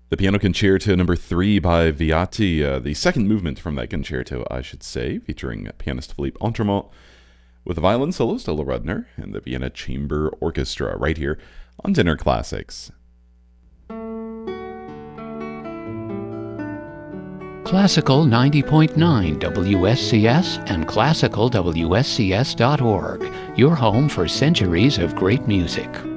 The Piano Concerto number 3 by Viatti, the second movement from that concerto, I should say, featuring pianist Philippe Entremont, with the violin solo Stella Rudner and the Vienna Chamber Orchestra right here on Dinner Classics. Classical 90.9 WSCS and classicalwscs.org, your home for centuries of great music.